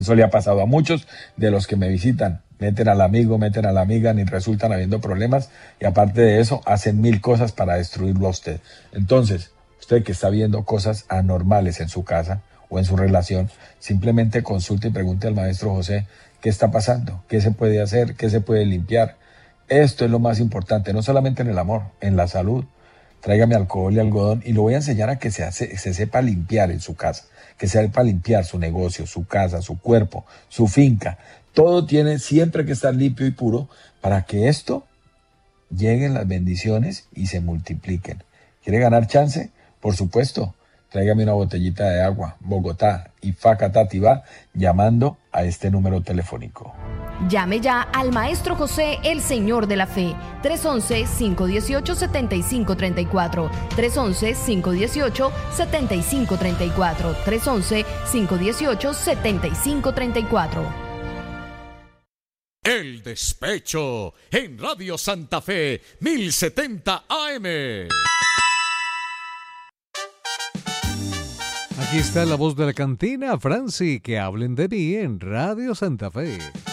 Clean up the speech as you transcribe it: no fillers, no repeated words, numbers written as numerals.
Eso le ha pasado a muchos de los que me visitan. Meten al amigo, meten a la amiga, ni resultan habiendo problemas y aparte de eso hacen mil cosas para destruirlo a usted. Entonces, usted que está viendo cosas anormales en su casa o en su relación, simplemente consulte y pregunte al maestro José qué está pasando, qué se puede hacer, qué se puede limpiar. Esto es lo más importante, no solamente en el amor, en la salud. Tráigame alcohol y algodón y lo voy a enseñar a que se sepa limpiar en su casa, que sepa limpiar su negocio, su casa, su cuerpo, su finca. Todo tiene siempre que estar limpio y puro para que esto lleguen las bendiciones y se multipliquen. ¿Quiere ganar chance? Por supuesto. Tráigame una botellita de agua, Bogotá y Facatativá, llamando a este número telefónico. Llame ya al Maestro José, el Señor de la Fe, 311-518-7534, 311-518-7534, 311-518-7534. El Despecho en Radio Santa Fe 1070 AM. Aquí está la voz de la cantina, Franci, que hablen de mí en Radio Santa Fe.